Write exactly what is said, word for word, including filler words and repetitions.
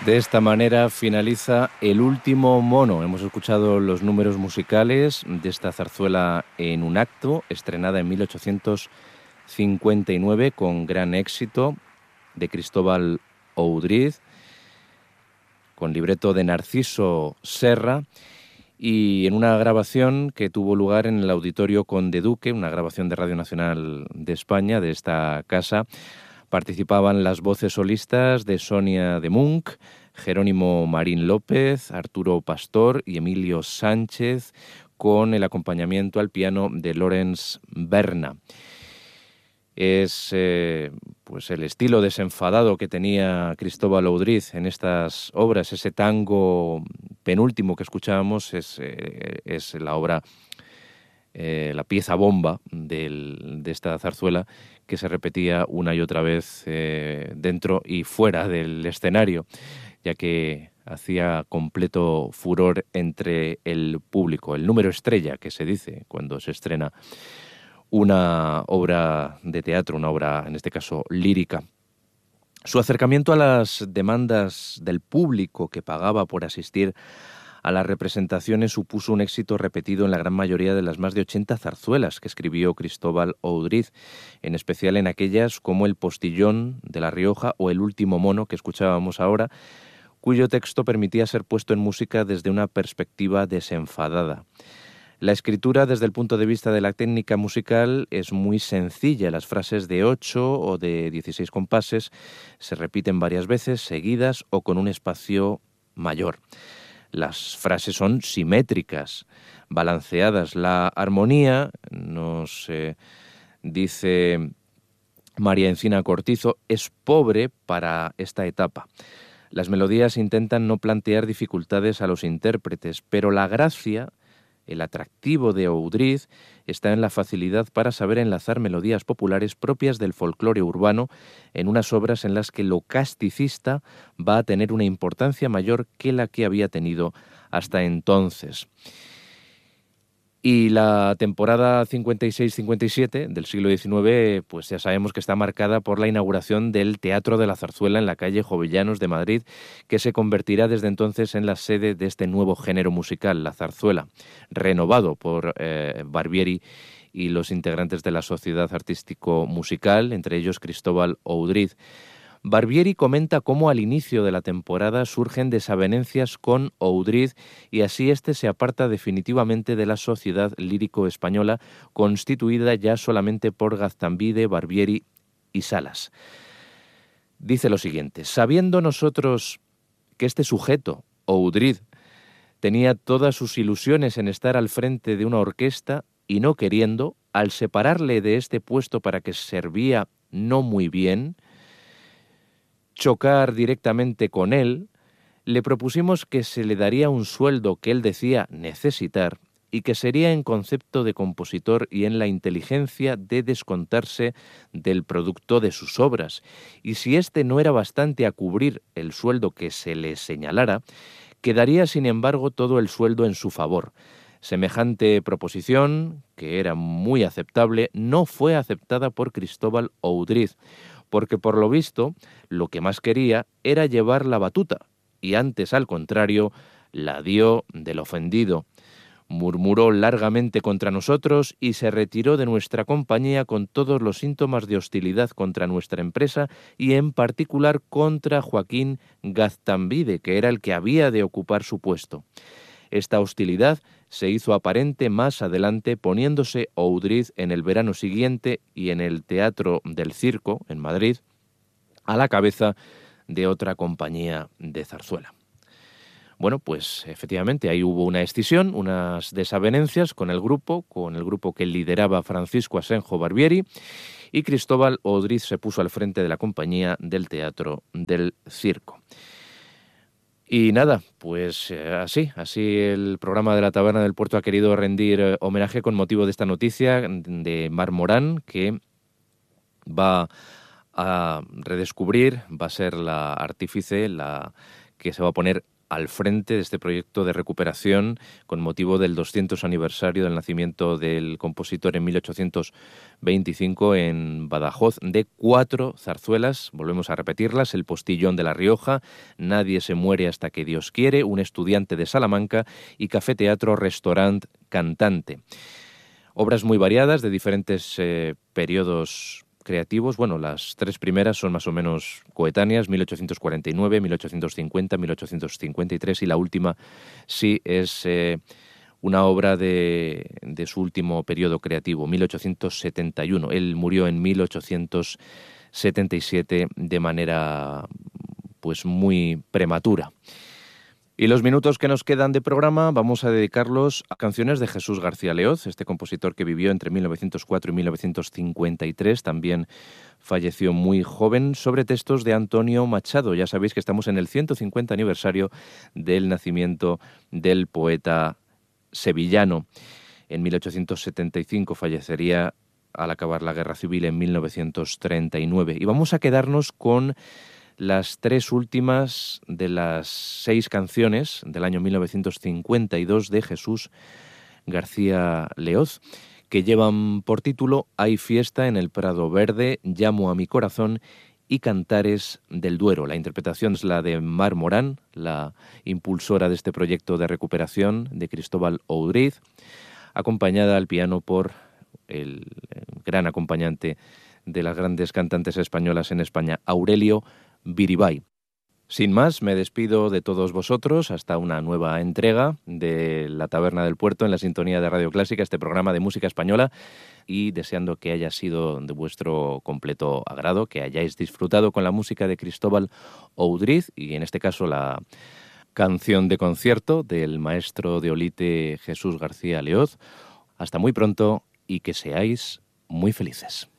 De esta manera finaliza El último mono. Hemos escuchado los números musicales de esta zarzuela en un acto, estrenada en mil ochocientos cincuenta y nueve con gran éxito, de Cristóbal Oudriz, con libreto de Narciso Serra, y en una grabación que tuvo lugar en el Auditorio Conde Duque, una grabación de Radio Nacional de España, de esta casa. Participaban las voces solistas de Sonia de Munch, Jerónimo Marín López, Arturo Pastor y Emilio Sánchez, con el acompañamiento al piano de Lorenz Berna. Es eh, pues el estilo desenfadado que tenía Cristóbal Oudriz en estas obras. Ese tango penúltimo que escuchábamos es, eh, es la obra, eh, la pieza bomba del, de esta zarzuela, que se repetía una y otra vez eh, dentro y fuera del escenario, ya que hacía completo furor entre el público. El número estrella, que se dice cuando se estrena una obra de teatro, una obra, en este caso, lírica. Su acercamiento a las demandas del público que pagaba por asistir a las representaciones supuso un éxito repetido en la gran mayoría de las más de ochenta zarzuelas que escribió Cristóbal Oudriz, en especial en aquellas como El Postillón de La Rioja o El último mono, que escuchábamos ahora, cuyo texto permitía ser puesto en música desde una perspectiva desenfadada. La escritura, desde el punto de vista de la técnica musical, es muy sencilla. Las frases de ocho o de dieciséis compases se repiten varias veces, seguidas o con un espacio mayor. Las frases son simétricas, balanceadas. La armonía, nos eh, dice María Encina Cortizo, es pobre para esta etapa. Las melodías intentan no plantear dificultades a los intérpretes, pero la gracia, el atractivo de Oudriz, está en la facilidad para saber enlazar melodías populares propias del folclore urbano en unas obras en las que lo casticista va a tener una importancia mayor que la que había tenido hasta entonces. Y la temporada cincuenta y seis cincuenta y siete del siglo diecinueve, pues ya sabemos que está marcada por la inauguración del Teatro de la Zarzuela en la calle Jovellanos de Madrid, que se convertirá desde entonces en la sede de este nuevo género musical, la zarzuela, renovado por eh, Barbieri y los integrantes de la Sociedad Artístico-Musical, entre ellos Cristóbal Oudriz. Barbieri comenta cómo al inicio de la temporada surgen desavenencias con Oudriz y así éste se aparta definitivamente de la Sociedad Lírico Española, constituida ya solamente por Gaztambide, Barbieri y Salas. Dice lo siguiente: sabiendo nosotros que este sujeto, Oudriz, tenía todas sus ilusiones en estar al frente de una orquesta y no queriendo, al separarle de este puesto para que servía no muy bien, chocar directamente con él, le propusimos que se le daría un sueldo que él decía necesitar y que sería en concepto de compositor y en la inteligencia de descontarse del producto de sus obras, y si éste no era bastante a cubrir el sueldo que se le señalara, quedaría sin embargo todo el sueldo en su favor. Semejante proposición, que era muy aceptable, no fue aceptada por Cristóbal Oudriz, porque por lo visto lo que más quería era llevar la batuta, y antes, al contrario, la dio del ofendido. Murmuró largamente contra nosotros y se retiró de nuestra compañía con todos los síntomas de hostilidad contra nuestra empresa y en particular contra Joaquín Gaztambide, que era el que había de ocupar su puesto. Esta hostilidad se hizo aparente más adelante poniéndose Oudriz en el verano siguiente y en el Teatro del Circo, en Madrid, a la cabeza de otra compañía de zarzuela. Bueno, pues efectivamente ahí hubo una escisión, unas desavenencias con el grupo, con el grupo que lideraba Francisco Asenjo Barbieri, y Cristóbal Oudriz se puso al frente de la compañía del Teatro del Circo. Y nada, pues eh, así, así el programa de la Taberna del Puerto ha querido rendir eh, homenaje con motivo de esta noticia de Mar Morán, que va a redescubrir, va a ser la artífice, la que se va a poner al frente de este proyecto de recuperación con motivo del doscientos aniversario del nacimiento del compositor en mil ochocientos veinticinco en Badajoz, de cuatro zarzuelas, volvemos a repetirlas: El Postillón de La Rioja, Nadie se muere hasta que Dios quiere, Un estudiante de Salamanca y Café Teatro Restaurant Cantante. Obras muy variadas de diferentes eh, periodos creativos. Bueno, las tres primeras son más o menos coetáneas, mil ochocientos cuarenta y nueve, mil ochocientos cincuenta, mil ochocientos cincuenta y tres, y la última sí es eh, una obra de, de su último periodo creativo, mil ochocientos setenta y uno. Él murió en mil ochocientos setenta y siete de manera pues muy prematura. Y los minutos que nos quedan de programa vamos a dedicarlos a canciones de Jesús García Leoz, este compositor que vivió entre mil novecientos cuatro y mil novecientos cincuenta y tres, también falleció muy joven, sobre textos de Antonio Machado. Ya sabéis que estamos en el ciento cincuenta aniversario del nacimiento del poeta sevillano. En mil ochocientos setenta y cinco fallecería al acabar la Guerra Civil en mil novecientos treinta y nueve. Y vamos a quedarnos con las tres últimas de las seis canciones del año mil novecientos cincuenta y dos de Jesús García Leoz, que llevan por título Hay fiesta en el Prado Verde, Llamo a mi corazón y Cantares del Duero. La interpretación es la de Mar Morán, la impulsora de este proyecto de recuperación, de Cristóbal Oudriz, acompañada al piano por el gran acompañante de las grandes cantantes españolas en España, Aurelio Biribay. Sin más, me despido de todos vosotros hasta una nueva entrega de La Taberna del Puerto en la sintonía de Radio Clásica, este programa de música española, y deseando que haya sido de vuestro completo agrado, que hayáis disfrutado con la música de Cristóbal Oudriz y en este caso la canción de concierto del maestro de Olite Jesús García Leoz. Hasta muy pronto y que seáis muy felices.